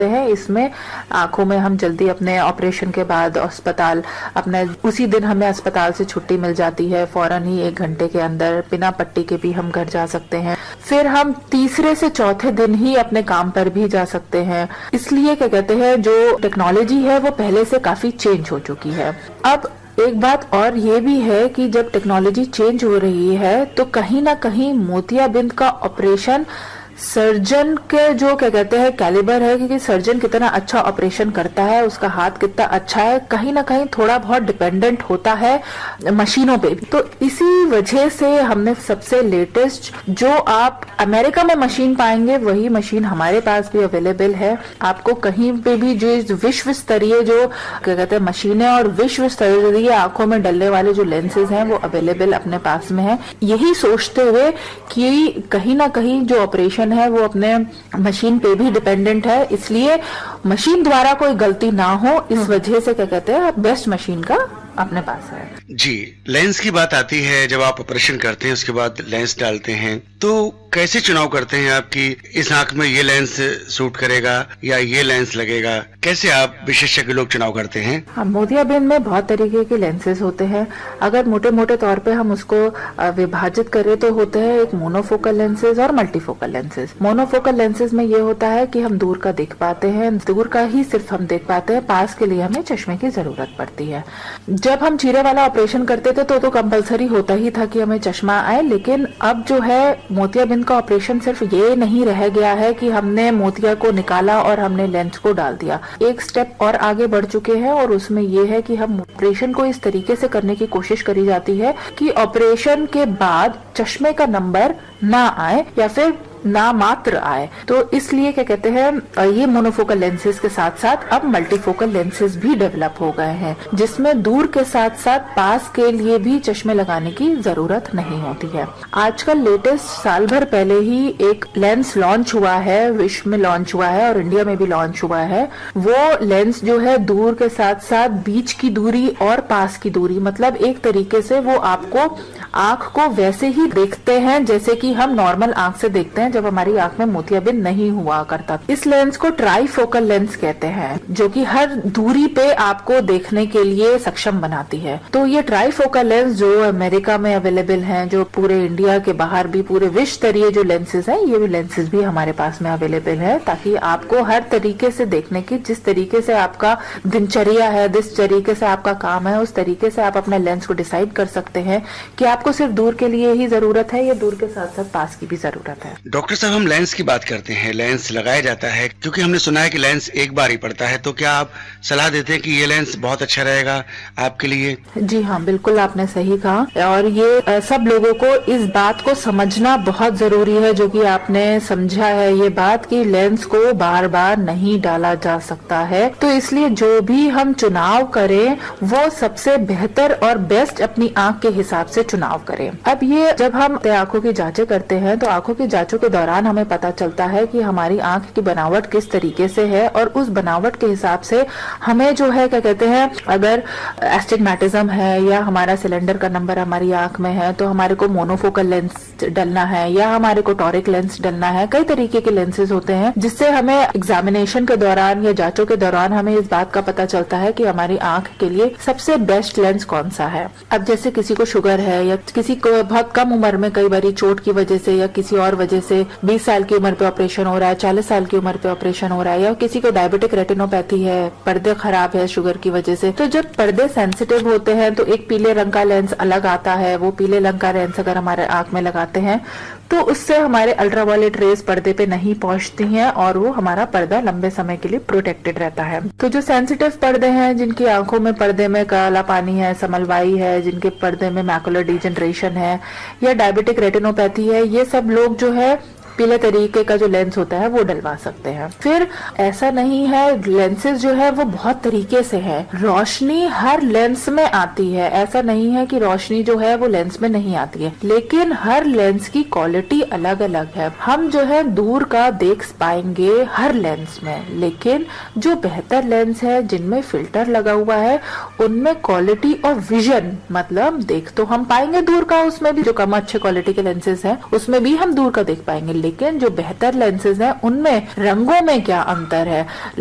हैं। इसमें आंखों में हम जल्दी अपने ऑपरेशन के बाद अस्पताल अपने उसी दिन हमें अस्पताल से छुट्टी मिल जाती है, फौरन ही 1 घंटे के अंदर बिना पट्टी के भी हम घर जा सकते हैं। फिर हम तीसरे से चौथे दिन ही अपने काम पर भी जा सकते हैं। इसलिए क्या कहते हैं, जो टेक्नोलॉजी है वो पहले से काफी चेंज हो चुकी है। अब एक बात और ये भी है कि जब टेक्नोलॉजी चेंज हो रही है तो कहीं ना कहीं मोतियाबिंद का ऑपरेशन सर्जन के जो क्या कहते हैं कैलिबर है, क्योंकि सर्जन कितना अच्छा ऑपरेशन करता है, उसका हाथ कितना अच्छा है, कहीं ना कहीं थोड़ा बहुत डिपेंडेंट होता है मशीनों पे भी। तो इसी वजह से हमने सबसे लेटेस्ट जो आप अमेरिका में मशीन पाएंगे वही मशीन हमारे पास भी अवेलेबल है। आपको कहीं पे भी जो विश्व स्तरीय जो क्या कहते हैं मशीनें और विश्व स्तरीय आंखों में डलने वाले जो लेंसेज हैं वो अवेलेबल अपने पास में है। यही सोचते हुए कि कहीं ना कहीं जो ऑपरेशन है वो अपने मशीन पे भी डिपेंडेंट है, इसलिए मशीन द्वारा कोई गलती ना हो इस वजह से क्या कहते हैं बेस्ट मशीन का अपने पास है। जी, लेंस की बात आती है, जब आप ऑपरेशन करते हैं उसके बाद लेंस डालते हैं तो कैसे चुनाव करते हैं आप कि इस आंख में ये लेंस सूट करेगा या ये लेंस लगेगा? कैसे आप विशेषज्ञ लोग चुनाव करते हैं? हाँ, मोतियाबिंद में बहुत तरीके के लेंसेज होते हैं। अगर मोटे मोटे तौर पे हम उसको विभाजित करें तो होते हैं एक मोनोफोकल लेंसेज और मल्टीफोकल लेंसेज। मोनोफोकल लेंसेज में ये होता है कि हम दूर का देख पाते हैं, दूर का ही सिर्फ हम देख पाते हैं, पास के लिए हमें चश्मे की जरूरत पड़ती है। जब हम चीरे वाला ऑपरेशन करते थे तो कंपलसरी होता ही था कि हमें चश्मा आए, लेकिन अब जो है मोतियाबिंद का ऑपरेशन सिर्फ ये नहीं रह गया है कि हमने मोतिया को निकाला और हमने लेंस को डाल दिया। एक स्टेप और आगे बढ़ चुके हैं और उसमें ये है कि हम ऑपरेशन को इस तरीके से करने की कोशिश करी जाती है कि ऑपरेशन के बाद चश्मे का नंबर ना आए या फिर ना मात्र आए। तो इसलिए क्या कहते हैं ये मोनोफोकल लेंसेज के साथ साथ अब मल्टीफोकल लेंसेज भी डेवलप हो गए हैं, जिसमें दूर के साथ साथ पास के लिए भी चश्मे लगाने की जरूरत नहीं होती है। आजकल लेटेस्ट साल भर पहले ही एक लेंस लॉन्च हुआ है, विश्व में लॉन्च हुआ है और इंडिया में भी लॉन्च हुआ है। वो लेंस जो है दूर के साथ साथ बीच की दूरी और पास की दूरी, मतलब एक तरीके से वो आपको आंख को वैसे ही देखते हैं जैसे कि हम नॉर्मल आंख से देखते हैं जब हमारी आंख में मोतियाबिंद नहीं हुआ करता। इस लेंस को ट्राईफोकल लेंस कहते हैं, जो कि हर दूरी पे आपको देखने के लिए सक्षम बनाती है। तो ये ट्राईफोकल लेंस जो अमेरिका में अवेलेबल हैं, जो पूरे इंडिया के बाहर भी पूरे विश्व स्तरीय जो लेंसेज हैं, ये भी लेंसेज भी हमारे पास में अवेलेबल है, ताकि आपको हर तरीके से देखने की, जिस तरीके से आपका दिनचर्या है, जिस तरीके से आपका काम है, उस तरीके से आप अपने लेंस को डिसाइड कर सकते हैं कि आपको सिर्फ दूर के लिए ही जरूरत है या दूर के साथ साथ पास की भी जरूरत है। डॉक्टर साहब, हम लेंस की बात करते हैं, लेंस लगाया जाता है क्योंकि हमने सुना है कि लेंस एक बार ही पड़ता है, तो क्या आप सलाह देते हैं कि ये लेंस बहुत अच्छा रहेगा आपके लिए? जी हाँ, बिल्कुल आपने सही कहा और ये सब लोगों को इस बात को समझना बहुत जरूरी है, जो कि आपने समझा है ये बात कि लेंस को बार बार नहीं डाला जा सकता है। तो इसलिए जो भी हम चुनाव करें वो सबसे बेहतर और बेस्ट अपनी आंख के हिसाब से चुनाव करें। अब ये जब हम आंखों की जांचें करते हैं तो आंखों की जांचों के दौरान हमें पता चलता है कि हमारी आंख की बनावट किस तरीके से है और उस बनावट के हिसाब से हमें जो है क्या कहते हैं, अगर एस्टिग्मेटिज्म है या हमारा सिलेंडर का नंबर हमारी आंख में है तो हमारे को मोनोफोकल लेंस डलना है या हमारे को टॉरिक लेंस डलना है। कई तरीके के लेंसेज होते हैं जिससे हमें एग्जामिनेशन के दौरान या जांचों के दौरान हमें इस बात का पता चलता है कि हमारी आंख के लिए सबसे बेस्ट लेंस कौन सा है। अब जैसे किसी को शुगर है या किसी को बहुत कम उम्र में कई बार चोट की वजह से या किसी और वजह से 20 साल की उम्र पे ऑपरेशन हो रहा है, 40 साल की उम्र पे ऑपरेशन हो रहा है, या किसी को डायबिटिक रेटिनोपैथी है, पर्दे खराब है शुगर की वजह से, तो जब पर्दे सेंसिटिव होते हैं तो एक पीले रंग का लेंस अलग आता है। वो पीले रंग का लेंस अगर हमारे आंख में लगाते हैं तो उससे हमारे अल्ट्रावायलेट रेज पर्दे पे नहीं पहुंचती हैं और वो हमारा पर्दा लंबे समय के लिए प्रोटेक्टेड रहता है। तो जो सेंसिटिव पर्दे हैं, जिनकी आंखों में पर्दे में काला पानी है, समलवाई है, जिनके पर्दे में मैकुलर डिजनरेशन है या डायबिटिक रेटिनोपैथी है, ये सब लोग जो है पीले तरीके का जो लेंस होता है वो डलवा सकते हैं। फिर ऐसा नहीं है, लेंसेज जो है वो बहुत तरीके से है। रोशनी हर लेंस में आती है, ऐसा नहीं है कि रोशनी जो है वो लेंस में नहीं आती है, लेकिन हर लेंस की क्वालिटी अलग अलग है। हम जो है दूर का देख पाएंगे हर लेंस में, लेकिन जो बेहतर लेंस है जिनमें फिल्टर लगा हुआ है उनमें क्वालिटी और विजन, मतलब देख तो हम पाएंगे दूर का, उसमें भी जो कम अच्छे क्वालिटी के लेंसेज है उसमें भी हम दूर का देख पाएंगे, लेकिन जो बेहतर लेंसेज हैं उनमें रंगों में क्या अंतर है।